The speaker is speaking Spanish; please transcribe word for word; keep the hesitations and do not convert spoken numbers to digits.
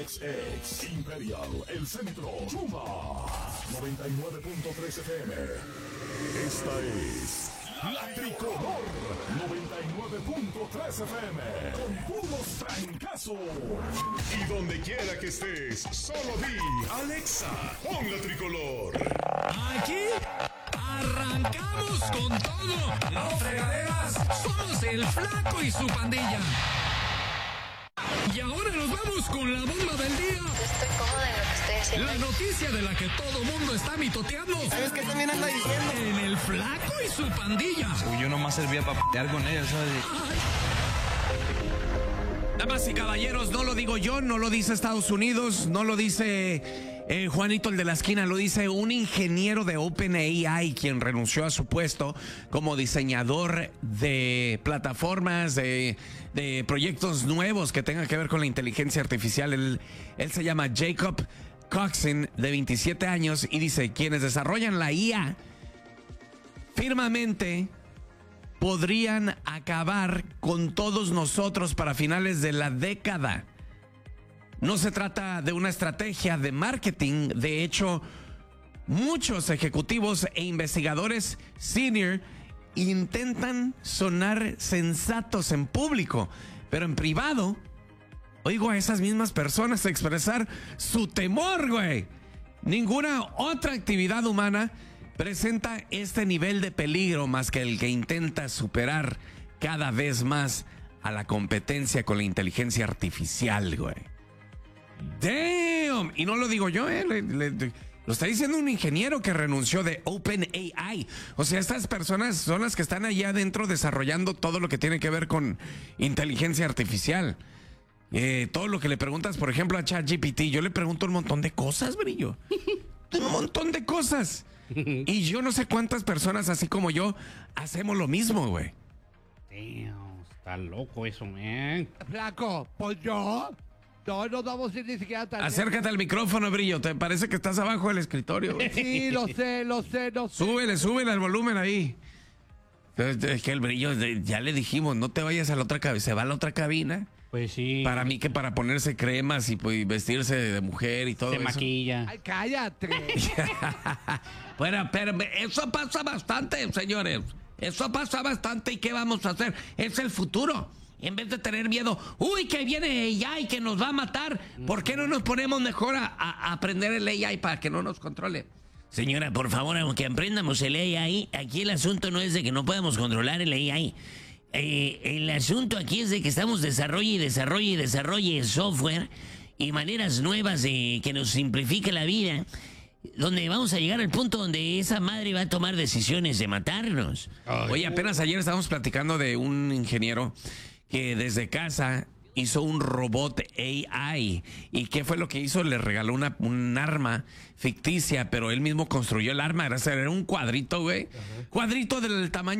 X X Imperial, El Centro, Chuma, noventa y nueve punto tres F M. Esta es La Tricolor, noventa y nueve punto tres F M, con puros trancazos. Y donde quiera que estés, solo di, Alexa, pon La Tricolor. Aquí arrancamos con todo. No fregaderas, somos el Flaco y su pandilla. Y ahora nos vamos con la bomba del día. Yo estoy cómoda en lo que estoy haciendo. La noticia de la que todo mundo está mitoteando. ¿Sabes qué también anda diciendo? En el Flaco y su pandilla. Yo nomás servía para p***ar con ellos, ¿sabes? Damas y caballeros, no lo digo yo, no lo dice Estados Unidos, no lo dice eh, Juanito el de la esquina, lo dice un ingeniero de OpenAI quien renunció a su puesto como diseñador de plataformas, de, de proyectos nuevos que tengan que ver con la inteligencia artificial. Él, él se llama Jacob Coxon, de veintisiete años, y dice, quienes desarrollan la I A firmemente podrían acabar con todos nosotros para finales de la década. No se trata de una estrategia de marketing. De hecho, muchos ejecutivos e investigadores senior intentan sonar sensatos en público, pero en privado oigo a esas mismas personas expresar su temor, güey. Ninguna otra actividad humana presenta este nivel de peligro más que el que intenta superar cada vez más a la competencia con la inteligencia artificial, güey. Damn. Y no lo digo yo, eh. Le, le, le, lo está diciendo un ingeniero que renunció de OpenAI. O sea, estas personas son las que están allá adentro desarrollando todo lo que tiene que ver con inteligencia artificial. Eh, todo lo que le preguntas, por ejemplo, a ChatGPT, yo le pregunto un montón de cosas, brillo. Un montón de cosas. Y yo no sé cuántas personas, así como yo, hacemos lo mismo, güey. Damn, está loco eso, man. Flaco, pues yo. No nos vamos a ir ni siquiera tan Acércate al micrófono, Brillo. Te parece que estás abajo del escritorio, güey. Sí, lo sé, lo sé, lo sé. Súbele, súbele al volumen ahí. Es que el Brillo, ya le dijimos, no te vayas a la otra cabina. Se va a la otra cabina. Pues sí. Para mí que para ponerse cremas y pues, vestirse de mujer y todo Se eso. maquilla. Ay, cállate. Bueno, pero eso pasa bastante, señores. Eso pasa bastante. ¿Y qué vamos a hacer? Es el futuro. En vez de tener miedo, uy, que viene A I que nos va a matar, ¿por qué no nos ponemos mejor a, a aprender el A I para que no nos controle? Señora, por favor, aunque aprendamos el A I, aquí el asunto no es de que no podamos controlar el A I. Eh, el asunto aquí es de que estamos desarrolle y desarrolle y desarrolle software y maneras nuevas de que nos simplifique la vida, donde vamos a llegar al punto donde esa madre va a tomar decisiones de matarnos. Oye, apenas ayer estábamos platicando de un ingeniero que desde casa hizo un robot A I. ¿Y qué fue lo que hizo? Le regaló una, un arma ficticia, pero él mismo construyó el arma. Era un cuadrito, güey. Cuadrito del tamaño